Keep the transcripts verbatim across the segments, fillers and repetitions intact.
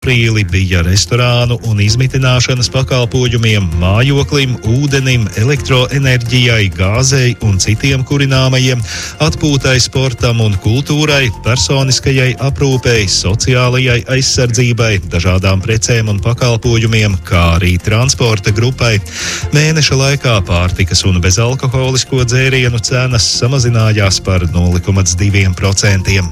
Aprīlī bija restorānu un izmitināšanas pakalpojumiem, mājoklim, ūdenim, elektroenerģijai, gāzei un citiem kurināmajiem, atpūtai, sportam un kultūrai, personiskajai aprūpei, sociālajai aizsardzībai, dažādām precēm un pakalpojumiem, kā arī transporta grupai. Mēneša laikā pārtikas un bezalkoholisko dzērienu cenas samazinājās par nulle komats divi procenti.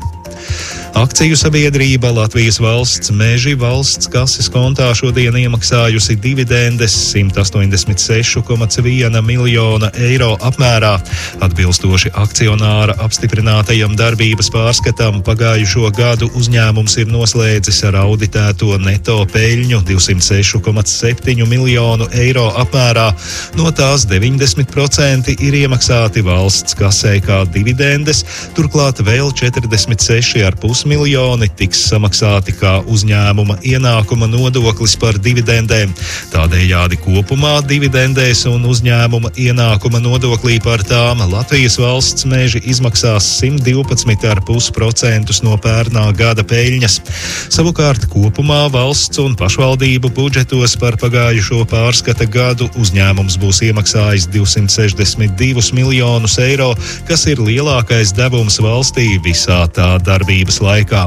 Akciju sabiedrība Latvijas valsts meži valsts kases kontā šodien iemaksājusi dividendes simt astoņdesmit seši komats viens miljona eiro apmērā. Atbilstoši akcionāra apstiprinātajam darbības pārskatam, pagājušo gadu uzņēmums ir noslēdzis ar auditēto neto peļņu divsimt seši komats septiņi miljonu eiro apmērā. No tās deviņdesmit procenti ir iemaksāti valsts kasē kā dividendes, turklāt vēl četrdesmit seši komats pieci miljoni tiks samaksāti kā uzņēmuma ienākuma nodoklis par dividendēm. Tādējādi kopumā dividendēs un uzņēmuma ienākuma nodoklī par tām Latvijas valsts meži izmaksās simt divpadsmit komats pieci procenti no pērnā gada peļņas. Savukārt kopumā valsts un pašvaldību budžetos par pagājušo pārskata gadu uzņēmums būs iemaksājis divsimt sešdesmit divus miljonus eiro, kas ir lielākais devums valstī visā tā darbības laikā.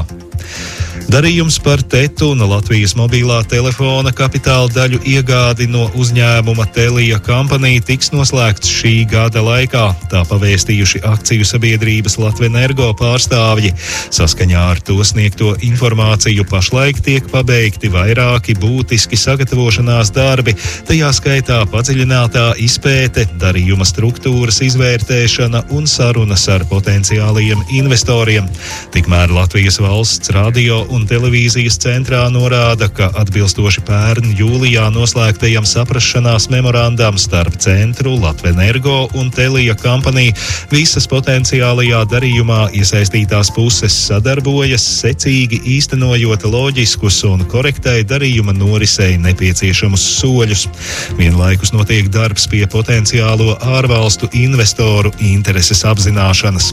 Darījums par Tetu un Latvijas mobilā telefona kapitāla daļu iegādi no uzņēmuma Telia Company tiks noslēgts šī gada laikā, tā pavēstījuši akciju sabiedrības Latvenergo pārstāvji. Saskaņā ar to sniegto informāciju pašlaik tiek pabeigti vairāki būtiski sagatavošanās darbi, tajā skaitā padziļinātā izpēte, darījuma struktūras izvērtēšana un sarunas ar potenciālajiem investoriem. Tikmēr Latvijas valsts radio un televīzijas centrā norāda, ka atbilstoši pērn jūlijā noslēgtajam saprašanās memorandam starp centru, Latvenergo un Telia Company visas potenciālajā darījumā iesaistītās puses sadarbojas, secīgi īstenojot loģiskus un korektai darījuma norisei nepieciešamus soļus. Vienlaikus notiek darbs pie potenciālo ārvalstu investoru intereses apzināšanas.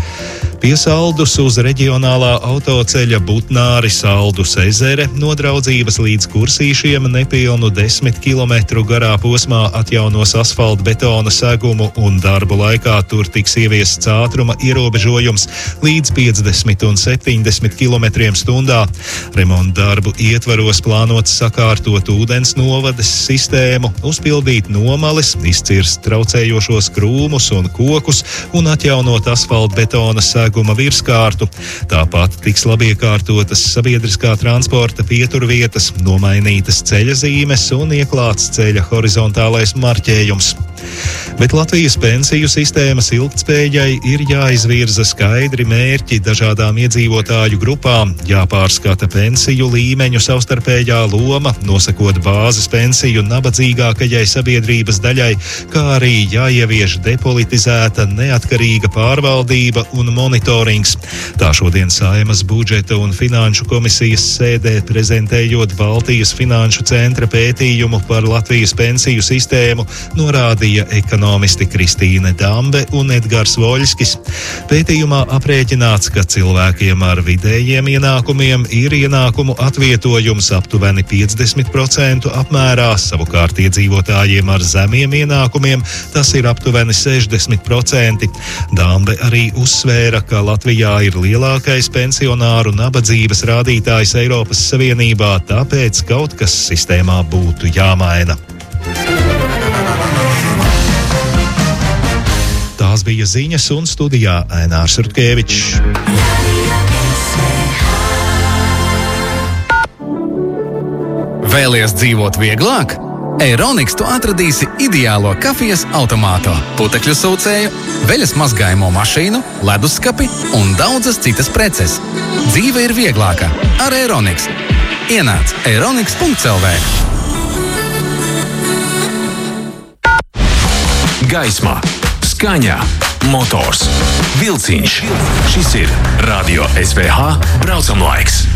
Pie Saldus uz reģionālā autoceļa Butnāri Saldus ezere no Draudzības līdz Kursīšiem nepilnu desmit kilometru garā posmā atjaunos asfaltbetona segumu un darbu laikā tur tiks ieviests ātruma ierobežojums līdz piecdesmit un septiņdesmit kilometriem stundā. Remonta darbu ietvaros plānots sakārtot ūdens novades sistēmu, uzpildīt nomales, izcirst traucējošos krūmus un kokus un atjaunot asfaltbetona segumu. Virskārtu. Tāpat tiks labiekārtotas sabiedriskā transporta pieturvietas, nomainītas ceļa zīmes un ieklāts ceļa horizontālais marķējums. Bet Latvijas pensiju sistēmas ilgtspējai ir jāizvirza skaidri mērķi dažādām iedzīvotāju grupām, jāpārskata pensiju līmeņu savstarpējā loma, nosakot bāzes pensiju nabadzīgākajai sabiedrības daļai, kā arī jāievieš depolitizēta, neatkarīga pārvaldība un monitorings. Tā šodien Saeimas budžeta un finanšu komisijas sēdē prezentējot Baltijas finanšu centra pētījumu par Latvijas pensiju sistēmu, norādīja ekonomisti Kristīne Dambe un Edgars Voļskis. Pētījumā aprēķināts, ka cilvēkiem ar vidējiem ienākumiem ir ienākumu atvietojums aptuveni piecdesmit procentu apmērā, savukārt iedzīvotājiem ar zemiem ienākumiem tas ir aptuveni sešdesmit procenti. Dambe arī uzsvēra, ka Latvijā ir lielākais pensionāru nabadzības rādītājs Eiropas Savienībā, tāpēc kaut kas sistēmā būtu jāmaina. Tās bija ziņas un studijā Ainārs Rutkevičs. Vēlies dzīvot vieglāk? Eironiks tu atradīsi ideālo kafijas automātu, putekļu sūcēju, veļas mazgājumu mašīnu, leduskapi un daudzas citas preces. Dzīve ir vieglāka ar Eironiks. Ienāc eironiks punkts el vē. Gaismā, skaņā, motors, vilciņš. Šis ir Radio es vē hā braucamlaiks.